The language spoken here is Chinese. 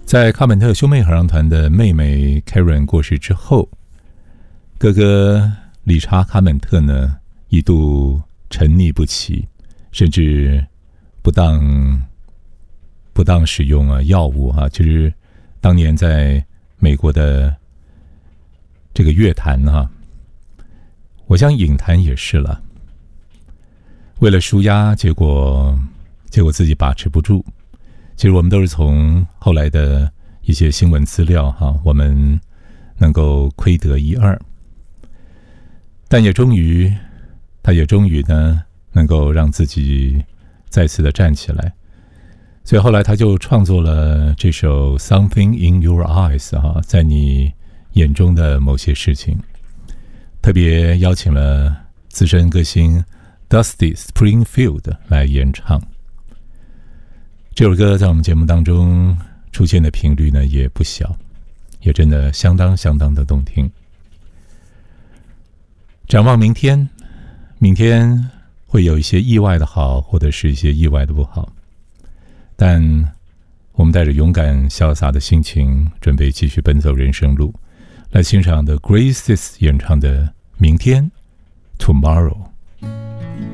在卡本特兄妹合唱团的妹妹 Karen 过世之后，哥哥理查·卡本特呢一度沉溺不起，甚至不当使用药物就是当年在美国的这个乐坛我想影坛也是了，为了抒压，结果自己把持不住。其实我们都是从后来的一些新闻资料我们能够窥得一二，但他也终于呢能够让自己再次的站起来。所以后来他就创作了这首 Something in Your Eyes 在你眼中的某些事情，特别邀请了资深歌星 Dusty Springfield 来演唱。这首歌在我们节目当中出现的频率呢也不小，也真的相当的动听。展望明天会有一些意外的好，或者是一些意外的不好，但我们带着勇敢潇洒的心情，准备继续奔走人生路，来欣赏的 Graces 演唱的明天 Tomorrow。